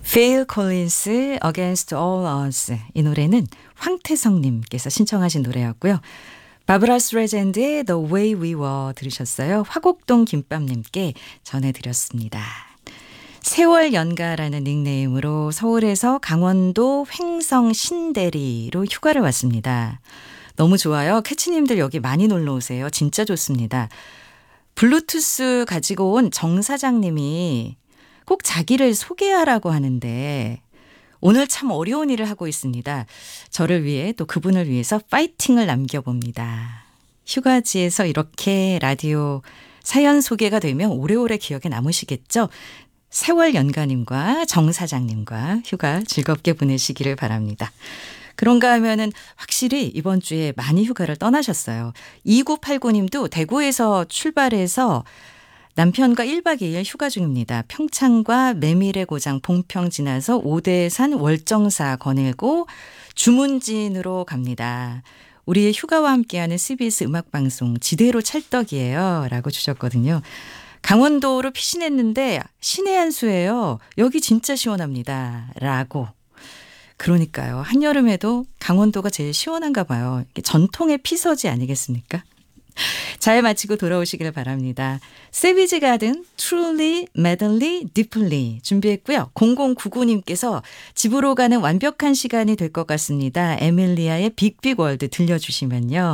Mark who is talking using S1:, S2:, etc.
S1: Phil Collins, Against All Odds. 이 노래는 황태성님께서 신청하신 노래였고요. 바브라 스트레이잔드의 The Way We Were 들으셨어요. 화곡동 김밥님께 전해드렸습니다. 세월 연가라는 닉네임으로 서울에서 강원도 횡성 신대리로 휴가를 왔습니다. 너무 좋아요. 캐치님들 여기 많이 놀러 오세요. 진짜 좋습니다. 블루투스 가지고 온 정 사장님이 꼭 자기를 소개하라고 하는데 오늘 참 어려운 일을 하고 있습니다. 저를 위해 또 그분을 위해서 파이팅을 남겨봅니다. 휴가지에서 이렇게 라디오 사연 소개가 되면 오래오래 기억에 남으시겠죠? 세월 연가님과 정 사장님과 휴가 즐겁게 보내시기를 바랍니다. 그런가 하면은 확실히 이번 주에 많이 휴가를 떠나셨어요. 2989님도 대구에서 출발해서 남편과 1박 2일 휴가 중입니다. 평창과 메밀의 고장 봉평 지나서 오대산 월정사 거닐고 주문진으로 갑니다. 우리의 휴가와 함께하는 CBS 음악방송 지대로 찰떡이에요. 라고 주셨거든요. 강원도로 피신했는데 신의 한 수예요. 여기 진짜 시원합니다. 라고. 그러니까요. 한여름에도 강원도가 제일 시원한가 봐요. 전통의 피서지 아니겠습니까? 잘 마치고 돌아오시길 바랍니다. 세비지 가든 Truly, Madly, Deeply 준비했고요. 0099님께서 집으로 가는 완벽한 시간이 될 것 같습니다. 에밀리아의 빅빅 월드 들려주시면요.